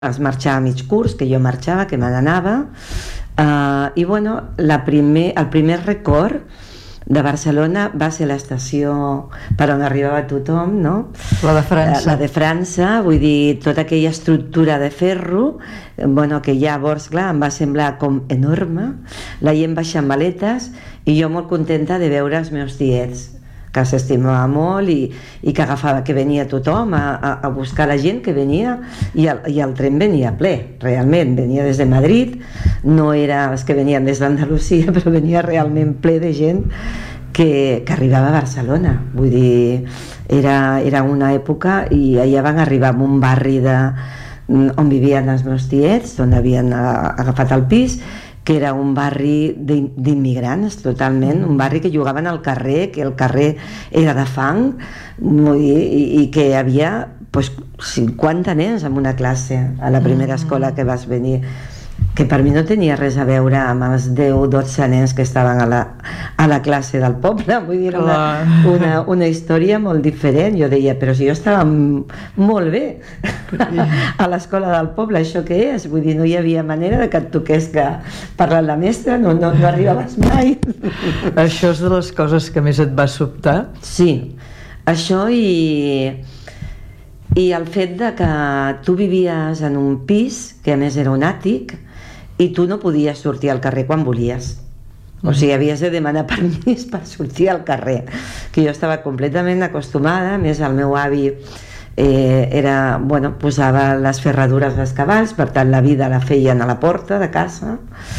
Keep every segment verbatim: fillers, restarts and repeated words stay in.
es marxava a mig curs, que jo marxava, que me n'anava, uh, i bueno, la primer, el primer record de Barcelona va ser l'estació per on arribava tothom, no? La de França. La de França, vull dir, tota aquella estructura de ferro, bueno, que llavors, clar, em va semblar com enorme, la gent baixant maletes, i jo molt contenta de veure els meus tiets, que s'estimava molt i, i que agafava, que venia tothom a, a, a buscar la gent que venia, i el, i el tren venia ple, realment, venia des de Madrid, no era els que venien des d'Andalusia, però venia realment ple de gent que, que arribava a Barcelona. Vull dir, era, era una època, i allà van arribar a un barri de, on vivien els meus tiets, on havien agafat el pis, que era un barri d'immigrants totalment, un barri que jugaven al carrer, que el carrer era de fang, i, i que hi havia pues, cinquanta nens en una classe a la primera escola que vas venir, que per mi no tenia res a veure amb els deu o dotze nens que estaven a la, a la classe del poble. Vull dir, una, una, una història molt diferent. Jo deia, però si jo estava molt bé a l'escola del poble, això què és? Vull dir, no hi havia manera de que et toqués que parlar la mestra, no, no, no arribaves mai. Això és de les coses que més et va sobtar? Sí, això i... i el fet de que tu vivies en un pis, que a més era un àtic, i tu no podies sortir al carrer quan volies. O sigui, havies de demanar permís per sortir al carrer, que jo estava completament acostumada. A més, el meu avi eh, era, bueno, posava les ferradures dels cavalls, per tant la vida la feien a la porta de casa,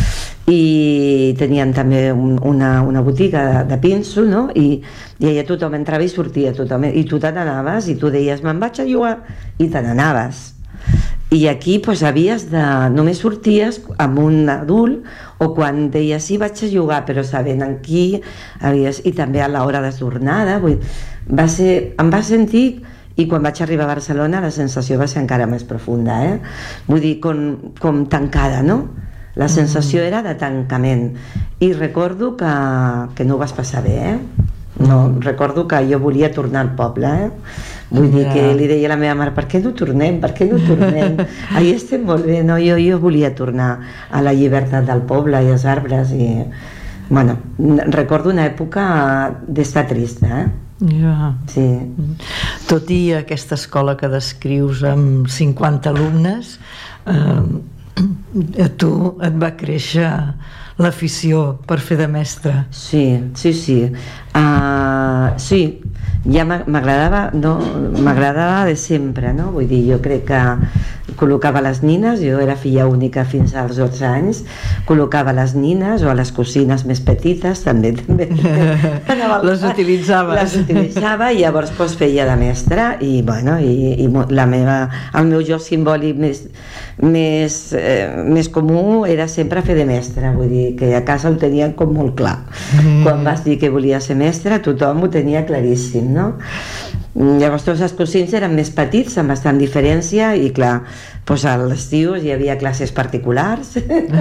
i tenien també un, una, una botiga de, de pinso, no? I, i allà tothom entrava i sortia tothom, i tu te n'anaves i tu deies me'n vaig a jugar i te n'anaves. I aquí pues, havies de... només sorties amb un adult, o quan deies sí vaig a jugar però sabent en qui havies... i també a l'hora de tornada, vull... va ser... em va sentir, i quan vaig arribar a Barcelona la sensació va ser encara més profunda, eh? Vull dir, com, com tancada, no? La sensació era de tancament, i recordo que, que no ho vas passar bé, eh? No, recordo que jo volia tornar al poble, eh? Vull dir que li deia a la meva mare, per què no tornem, per què no tornem? Ahí estem molt bé, no? Jo, jo volia tornar a la llibertat del poble i els arbres, i bueno, recordo una època d'estar trista, eh? Ja. Sí. Tot i aquesta escola que descrius amb cinquanta alumnes, eh, a tu et va créixer l'afició per fer de mestre. Sí, sí, sí. Uh, sí, ja m'agradava, no, m'agradava de sempre, no? Vull dir, jo crec que col·locava les nines, jo era filla única fins als dotze anys, col·locava les nines o a les cosines més petites, també, també. Les utilitzaves. Les utilitzava, i llavors pues, feia de mestra, i bueno, i, i la meva, el meu joc simbòlic més, més, eh, més comú era sempre fer de mestra, vull dir, que a casa ho tenien com molt clar. Mm. Quan vas dir que volia ser mestra, tothom ho tenia claríssim, no? Llavors tots els cosins eren més petits, amb bastant diferència, i clar, doncs a l'estiu hi havia classes particulars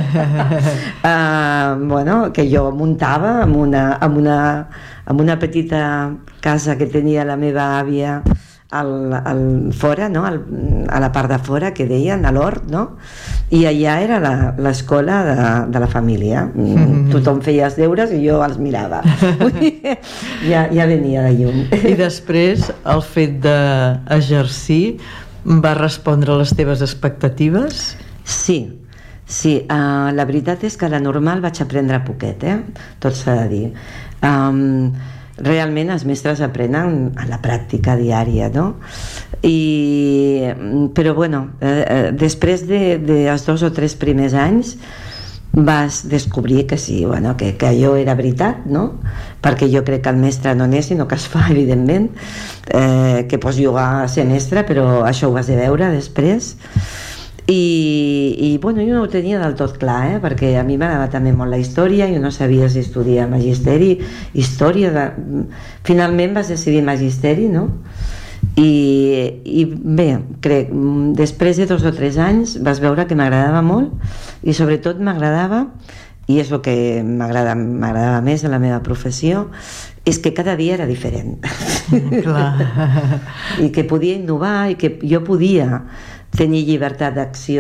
uh, bueno, que jo muntava amb una, amb, una, amb una petita casa que tenia la meva àvia al, al fora, no? al, a la part de fora, que deien, a l'hort, no? I allà era l'escola de, de la família. Mm-hmm. Tothom feia els deures i jo els mirava. ja, ja venia de llum. I després el fet d'exercir va respondre a les teves expectatives? Sí, sí. Uh, la veritat és que a la normal vaig aprendre poquet, eh? Tot s'ha de dir. Um, realment els mestres aprenen a la pràctica diària, no? I, però bueno, eh, després de, de els dos o tres primers anys vas descobrir que sí, bueno, que, que allò era veritat, no? Perquè jo crec que el mestre no n'és, sinó que es fa, evidentment, eh, que pots jugar a ser mestre, però això ho has de veure després. I, i bueno, jo no ho tenia del tot clar, eh? Perquè a mi m'agradava també molt la història, jo no sabia si estudiar magisteri, història de... finalment vas decidir magisteri, no? I, i bé, crec, després de dos o tres anys vas veure que m'agradava molt, i sobretot m'agradava, i és el que m'agradava més de la meva professió, és que cada dia era diferent. Clar. I que podia innovar, i que jo podia tenir llibertat d'acció